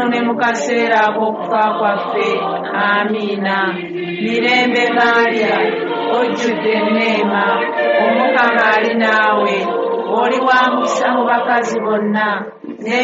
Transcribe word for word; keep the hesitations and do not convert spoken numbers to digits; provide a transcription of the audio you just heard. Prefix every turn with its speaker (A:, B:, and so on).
A: nno ne mu kaseera ak'okufa kwaffe. Amiina. Mirembe Maaliya, ojjudde enneema, Omukama ali naawe, oli wa mukisa mu bakazi bonna.